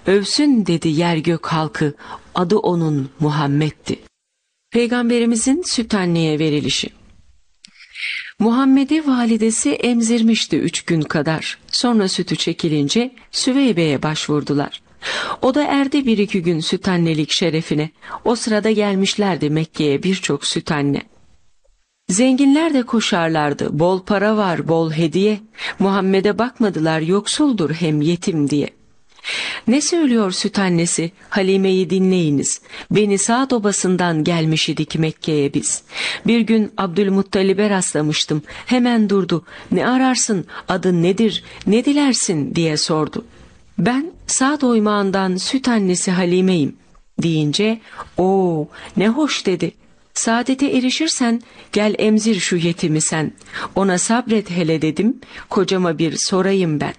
Övsün dedi yer gök halkı, adı onun Muhammed'di. Peygamberimizin süt anneye verilişi. Muhammed'i validesi emzirmişti 3 gün kadar. Sonra sütü çekilince Süveybe'ye başvurdular. O da erdi 1-2 gün süt annelik şerefine. O sırada gelmişlerdi Mekke'ye birçok süt anne. Zenginler de koşarlardı, bol para var, bol hediye. Muhammed'e bakmadılar, yoksuldur hem yetim diye. Ne söylüyor süt annesi? Halime'yi dinleyiniz. Beni Sa'd obasından gelmiş idik Mekke'ye biz. Bir gün Abdülmuttalib'e rastlamıştım. Hemen durdu. Ne ararsın, adın nedir, ne dilersin diye sordu. Ben Sa'd oymağından süt annesi Halime'yim deyince, o ne hoş dedi. Saadete erişirsen gel emzir şu yetimi sen. Ona sabret hele dedim, kocama bir sorayım ben.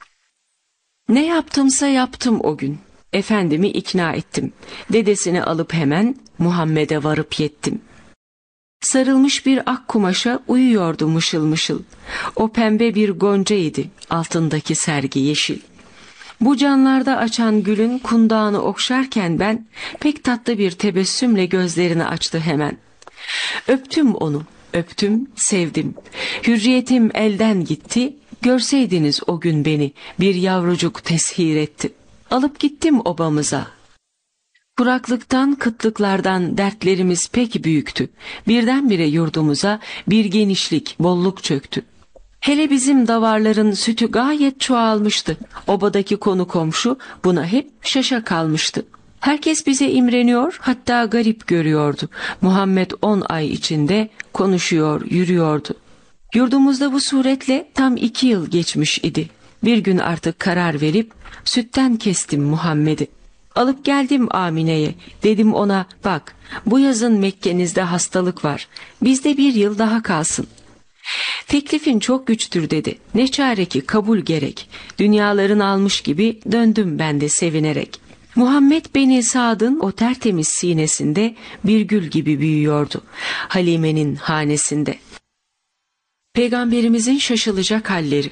Ne yaptımsa yaptım o gün. Efendimi ikna ettim. Dedesini alıp hemen Muhammed'e varıp yettim. Sarılmış bir ak kumaşa uyuyordu mışıl mışıl. O pembe bir goncaydı, altındaki sergi yeşil. Bu canlarda açan gülün kundağını okşarken ben, pek tatlı bir tebessümle gözlerini açtı hemen. Öptüm onu, öptüm, sevdim. Hürriyetim elden gitti, görseydiniz o gün beni, bir yavrucuk teshir etti. Alıp gittim obamıza. Kuraklıktan, kıtlıklardan dertlerimiz pek büyüktü. Birdenbire yurdumuza bir genişlik, bolluk çöktü. Hele bizim davarların sütü gayet çoğalmıştı. Obadaki konu komşu buna hep şaşa kalmıştı. Herkes bize imreniyor, hatta garip görüyordu. Muhammed 10 ay içinde konuşuyor, yürüyordu. Yurdumuzda bu suretle tam 2 yıl geçmiş idi. Bir gün artık karar verip sütten kestim Muhammed'i. Alıp geldim Amine'ye. Dedim ona, bak bu yazın Mekke'nizde hastalık var. Bizde 1 yıl daha kalsın. Teklifin çok güçtür dedi. Ne çare ki kabul gerek. Dünyaların almış gibi döndüm ben de sevinerek. Muhammed Beni Sa'd'ın o tertemiz sinesinde bir gül gibi büyüyordu. Halime'nin hanesinde. Peygamberimizin şaşılacak halleri.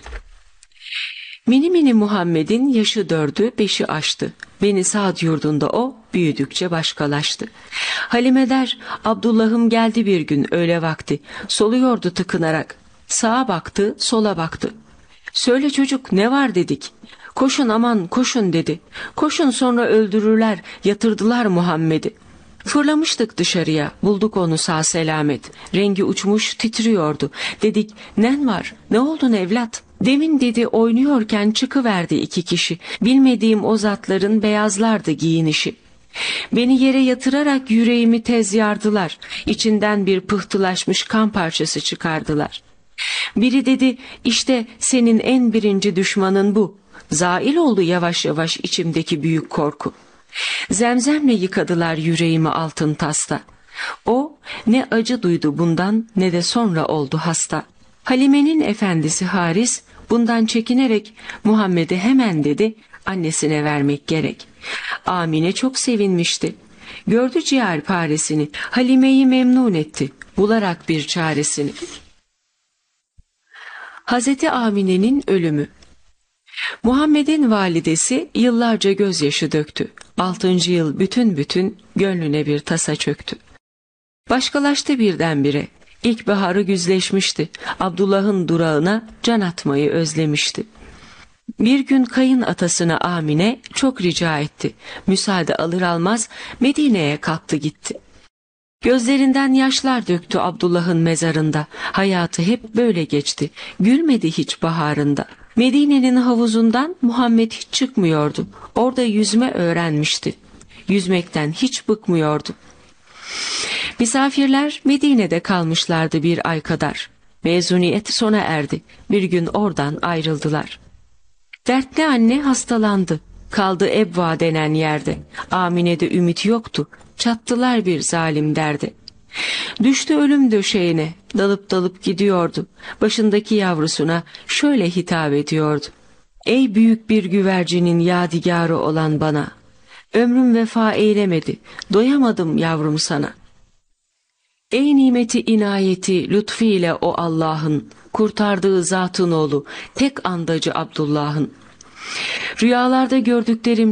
Mini mini Muhammed'in yaşı 4'ü 5'i aştı. Beni Sa'd yurdunda o büyüdükçe başkalaştı. Halime der, Abdullah'ım geldi bir gün öğle vakti. Soluyordu tıkınarak. Sağa baktı, sola baktı. Söyle çocuk ne var dedik. Koşun aman koşun dedi. Koşun sonra öldürürler, yatırdılar Muhammed'i. Fırlamıştık dışarıya, bulduk onu sağ selamet. Rengi uçmuş titriyordu. Dedik nen var, ne oldun evlat? Demin dedi oynuyorken çıkıverdi 2 kişi. Bilmediğim o zatların beyazlardı giyinişi. Beni yere yatırarak yüreğimi tez yardılar. İçinden bir pıhtılaşmış kan parçası çıkardılar. Biri dedi işte senin en birinci düşmanın bu. Zail oldu yavaş yavaş içimdeki büyük korku. Zemzemle yıkadılar yüreğimi altın tasta. O ne acı duydu bundan ne de sonra oldu hasta. Halime'nin efendisi Haris bundan çekinerek Muhammed'e hemen dedi annesine vermek gerek. Amine çok sevinmişti. Gördü ciğerparesini, Halime'yi memnun etti, bularak bir çaresini. Hazreti Amine'nin ölümü. Muhammed'in validesi yıllarca gözyaşı döktü. 6. yıl bütün gönlüne bir tasa çöktü. Başkalaştı birdenbire. İlkbaharı güzleşmişti. Abdullah'ın durağına can atmayı özlemişti. Bir gün kayın atasına Amine çok rica etti. Müsaade alır almaz Medine'ye kalktı gitti. Gözlerinden yaşlar döktü Abdullah'ın mezarında. Hayatı hep böyle geçti. Gülmedi hiç baharında. Medine'nin havuzundan Muhammed hiç çıkmıyordu. Orada yüzme öğrenmişti. Yüzmekten hiç bıkmıyordu. Misafirler Medine'de kalmışlardı 1 ay kadar. Mezuniyet sona erdi. Bir gün oradan ayrıldılar. Dertli anne hastalandı. Kaldı Ebva denen yerde. Amine'de ümit yoktu. Çattılar bir zalim derdi. Düştü ölüm döşeğine. Dalıp gidiyordu. Başındaki yavrusuna şöyle hitap ediyordu. Ey büyük bir güvercinin yadigarı olan bana. Ömrüm vefa eylemedi. Doyamadım yavrum sana. Ey nimeti inayeti lütfiyle o Allah'ın kurtardığı zatın oğlu tek andacı Abdullah'ın. Rüyalarda gördüklerim